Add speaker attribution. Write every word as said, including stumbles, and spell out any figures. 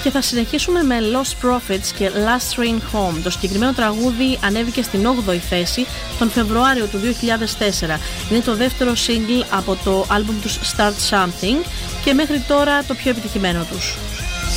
Speaker 1: Και θα συνεχίσουμε με Lost Prophets και Last Train Home. Το συγκεκριμένο τραγούδι ανέβηκε στην όγδοη θέση τον Φεβρουάριο του δύο χιλιάδες τέσσερα. Είναι το δεύτερο single από το άλμπουμ τους Start Something και μέχρι τώρα το πιο επιτυχημένο τους.